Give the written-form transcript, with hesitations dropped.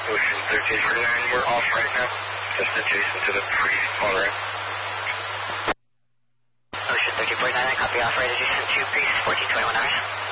Ocean 1349, we're off right now, just adjacent to the pre-call right. Ocean 1349, copy off right adjacent to Peace 1421 hours.